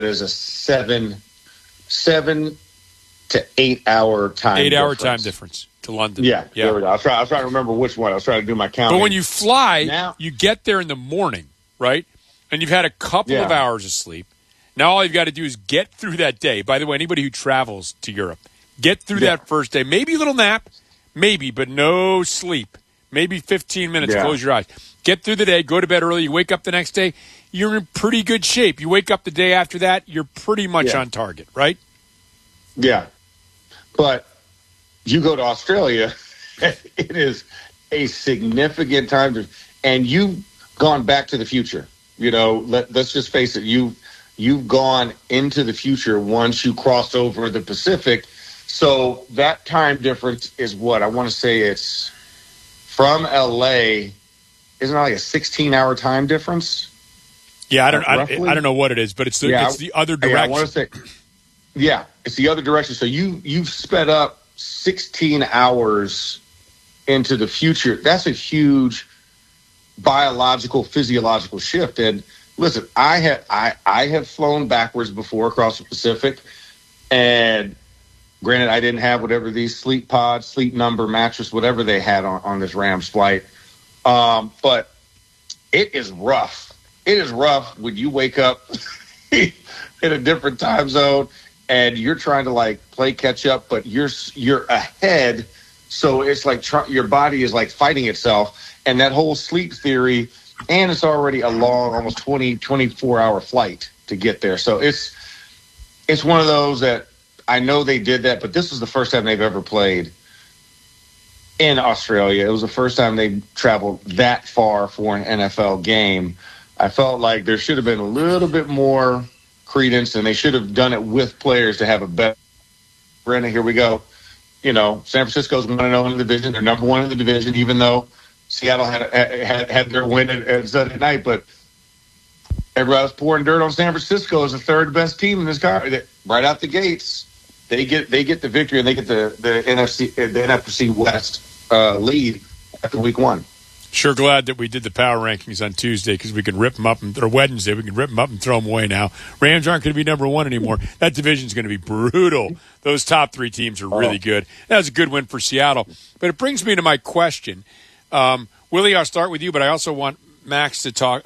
is a 7 to 8 hour time 8 hour difference. time difference to London. Yeah. There we go. I was trying to remember which one. I was trying to do my counting. But when you fly, you get there in the morning, right? And you've had a couple of hours of sleep. Now all you've got to do is get through that day. By the way, anybody who travels to Europe, get through that first day. Maybe a little nap, maybe, but no sleep. Maybe 15 minutes, close your eyes. Get through the day, go to bed early, you wake up the next day, you're in pretty good shape. You wake up the day after that, you're pretty much on target, right? Yeah. But you go to Australia, it is a significant time. And you've gone back to the future. You know, let's just face it, you've gone into the future once you cross over the Pacific. So that time difference is what? I want to say it's from LA, isn't it like a 16-hour time difference? Yeah, I don't know what it is, but it's the other direction. I want to say, it's the other direction. So you've sped up 16 hours into the future. That's a huge biological, physiological shift. And listen, I have flown backwards before across the Pacific, and granted, I didn't have whatever these sleep pods, sleep number, mattress, whatever they had on this Rams flight. But it is rough. It is rough when you wake up in a different time zone and you're trying to like play catch up, but you're ahead. So it's like your body is like fighting itself. And that whole sleep theory, and it's already a long, almost 24-hour flight to get there. So it's one of those that I know they did that, but this was the first time they've ever played in Australia. It was the first time they traveled that far for an NFL game. I felt like there should have been a little bit more credence, and they should have done it with players to have a better. Brandon, here we go. You know, San Francisco's 1-0 in the division. They're number one in the division, even though Seattle had their win at Sunday night. But everybody was pouring dirt on San Francisco as the third best team in this car. Right out the gates, they get the victory, and they get the NFC West lead after week one. Sure glad that we did the power rankings on Tuesday because we can rip them up, or Wednesday, we can rip them up and throw them away now. Rams aren't going to be number one anymore. That division's going to be brutal. Those top three teams are really good. That was a good win for Seattle. But it brings me to my question. Willie, I'll start with you, but I also want Max to talk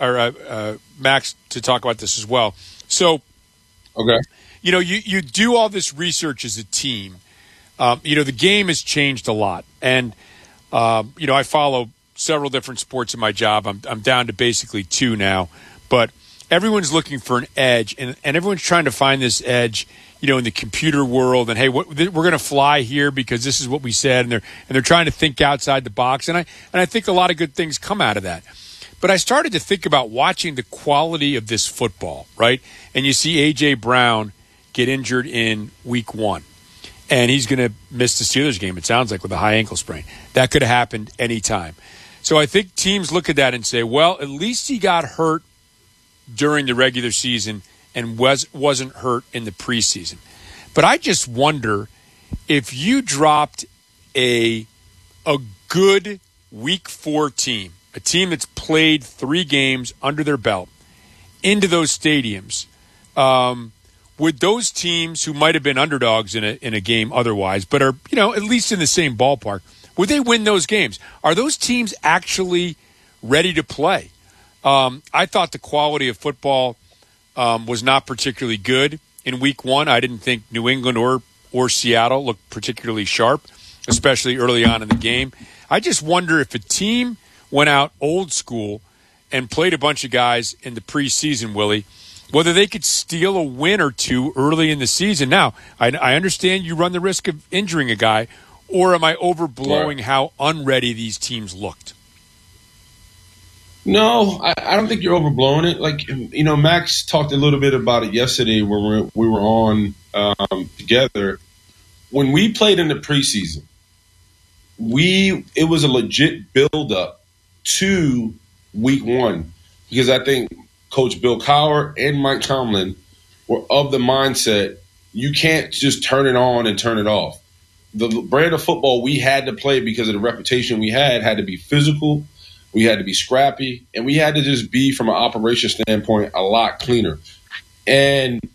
about this as well. So, okay, you know, you do all this research as a team. You know, the game has changed a lot, and you know, I follow several different sports in my job. I'm down to basically two now, but everyone's looking for an edge, and everyone's trying to find this edge, you know, in the computer world. And hey, we're going to fly here because this is what we said, and they're trying to think outside the box. And I think a lot of good things come out of that. But I started to think about watching the quality of this football, right? And you see A.J. Brown get injured in week one, and he's going to miss the Steelers game, it sounds like, with a high ankle sprain. That could have happened any time. So I think teams look at that and say, well, at least he got hurt during the regular season and wasn't hurt in the preseason. But I just wonder if you dropped a good week 4 team, a team that's played 3 games under their belt, into those stadiums, would those teams who might have been underdogs in a game otherwise, but are, you know, at least in the same ballpark, would they win those games? Are those teams actually ready to play? I thought the quality of football was not particularly good in week 1. I didn't think New England or Seattle looked particularly sharp, especially early on in the game. I just wonder if a team went out old school and played a bunch of guys in the preseason, Willie, whether they could steal a win or two early in the season. Now, I understand you run the risk of injuring a guy, or am I overblowing how unready these teams looked? No, I don't think you're overblowing it. Like, you know, Max talked a little bit about it yesterday when we were on together. When we played in the preseason, it was a legit build-up to week 1 because I think Coach Bill Cowher and Mike Tomlin were of the mindset you can't just turn it on and turn it off. The brand of football we had to play because of the reputation we had to be physical, we had to be scrappy, and we had to just be, from an operation standpoint, a lot cleaner. And